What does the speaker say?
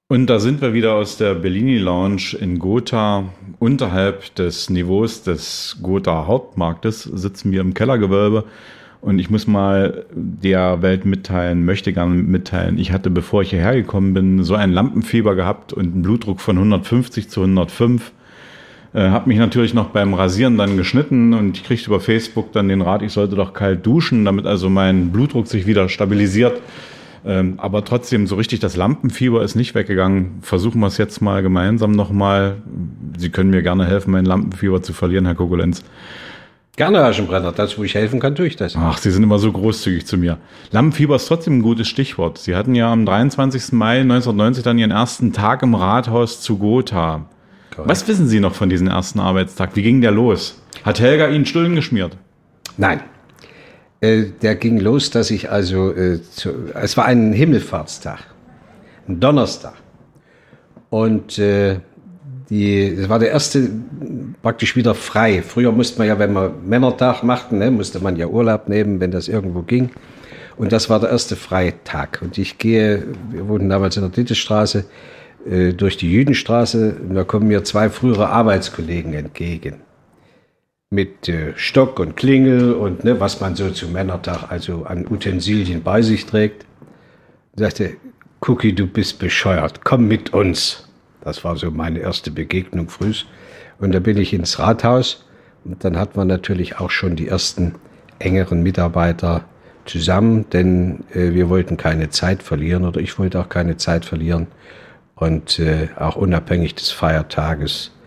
Und da sind wir wieder aus der Bellini Lounge in Gotha. Unterhalb des Niveaus des Gotha Hauptmarktes sitzen wir im Kellergewölbe. Und ich muss mal der Welt mitteilen, möchte gerne mitteilen, ich hatte, bevor ich hierher gekommen bin, so ein Lampenfieber gehabt und einen Blutdruck von 150 zu 105. Hab mich natürlich noch beim Rasieren dann geschnitten und ich kriegte über Facebook dann den Rat, ich sollte doch kalt duschen, damit also mein Blutdruck sich wieder stabilisiert. Aber trotzdem, so richtig das Lampenfieber ist nicht weggegangen. Versuchen wir es jetzt mal gemeinsam nochmal. Sie können mir gerne helfen, mein Lampenfieber zu verlieren, Herr Kokolenz. Gerne, Herr Schönbrenner. Das, wo ich helfen kann, tue ich das. Ach, Sie sind immer so großzügig zu mir. Lampenfieber ist trotzdem ein gutes Stichwort. Sie hatten ja am 23. Mai 1990 dann Ihren ersten Tag im Rathaus zu Gotha. Correct. Was wissen Sie noch von diesem ersten Arbeitstag? Wie ging der los? Hat Helga Ihnen Stullen geschmiert? Nein. Der ging los, dass ich also, es war ein Himmelfahrtstag, ein Donnerstag. Und es war der erste praktisch wieder frei. Früher musste man ja, wenn man Männertag machten, musste man ja Urlaub nehmen, wenn das irgendwo ging. Und das war der erste Freitag. Und wir wohnten damals in der Dittestraße, durch die Jüdenstraße. Und da kommen mir zwei frühere Arbeitskollegen entgegen. Mit Stock und Klingel und was man so zum Männertag also an Utensilien bei sich trägt. Und sagte, Cookie, du bist bescheuert, komm mit uns. Das war so meine erste Begegnung früh. Und da bin ich ins Rathaus und dann hat man natürlich auch schon die ersten engeren Mitarbeiter zusammen, denn wir wollten keine Zeit verlieren oder ich wollte auch keine Zeit verlieren und auch unabhängig des Feiertages